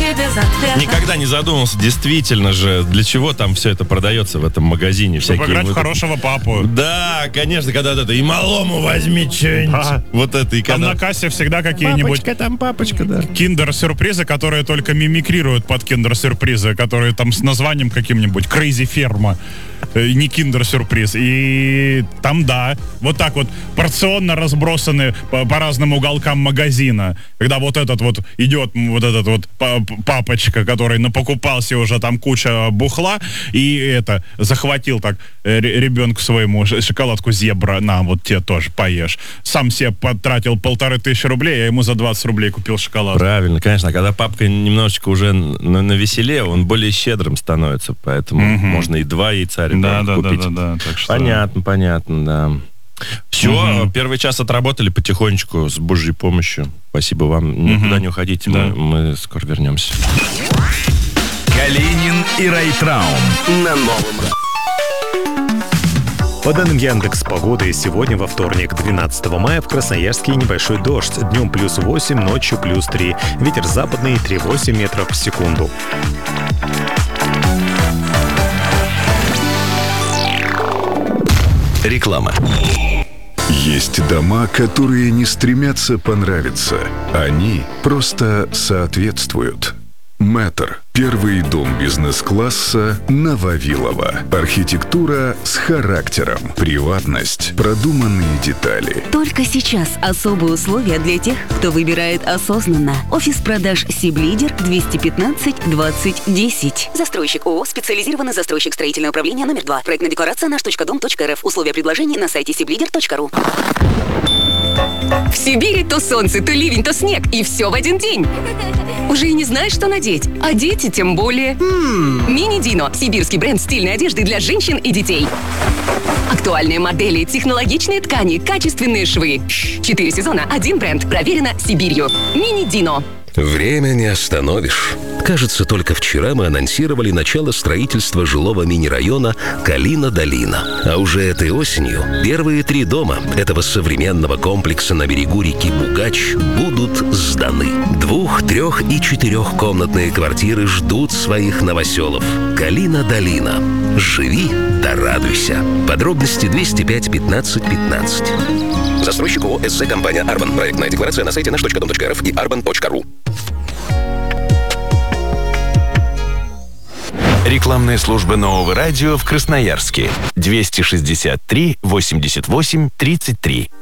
никогда не задумывался, действительно же, для чего там все это продается в этом магазине. Чтобы играть в хорошего папу. Да, конечно, когда это, и малому возьми что-нибудь. Вот это, и там когда... на кассе всегда какие-нибудь папочка, да. киндер-сюрпризы, которые только мимикрируют под киндер-сюрпризы, которые там с названием каким-нибудь Crazy Ферма. Не киндер-сюрприз. И там, да, вот так вот порционно разбросаны по разным уголкам магазина. Когда вот этот вот идет, вот этот вот папочка, который напокупался уже там куча бухла, и это, захватил так ребенку своему шоколадку Зебра, на, вот тебе тоже поешь. Сам себе потратил 1500 рублей, а ему за 20 рублей купил шоколад. Правильно, конечно. А когда папка немножечко уже на веселе, он более щедрым становится, поэтому можно и 2 яйца купить. Да. Так что... Понятно, да. Все, первый час отработали потихонечку с Божьей помощью. Спасибо вам. Никуда не уходите, да. мы скоро вернемся. Калинин и Райтраун на Новом. По данным Яндекс.Погоды, сегодня во вторник, 12 мая, в Красноярске небольшой дождь. Днем +8, ночью +3. Ветер западный 3,8 метров в секунду. Реклама. Есть дома, которые не стремятся понравиться. Они просто соответствуют. Мэтр. Первый дом бизнес-класса на Вавилова. Архитектура с характером. Приватность. Продуманные детали. Только сейчас особые условия для тех, кто выбирает осознанно. Офис продаж Сиблидер 215 20 10. Застройщик ООО «Специализированный застройщик строительного управления номер 2». Проектная декларация наш.дом.рф. Условия предложений на сайте siblider.ru. В Сибири то солнце, то ливень, то снег. И все в один день. Уже и не знаешь, что надеть. А дети тем более. Мини-Дино. Сибирский бренд стильной одежды для женщин и детей. Актуальные модели, технологичные ткани, качественные швы. 4 сезона, 1 бренд. Проверено Сибирью. Мини-Дино. Время не остановишь. Кажется, только вчера мы анонсировали начало строительства жилого мини-района Калина-Долина. А уже этой осенью первые 3 дома этого современного комплекса на берегу реки Бугач будут сданы. 2-, 3- и 4-комнатные квартиры ждут своих новоселов. Калина-Долина. Живи да радуйся. Подробности 205 15 15. Застройщик ООО «СЗ компания Арбан». Проектная декларация на сайте наш.дом.рф и arban.ru. Рекламная служба Нового радио в Красноярске. 263 88 33.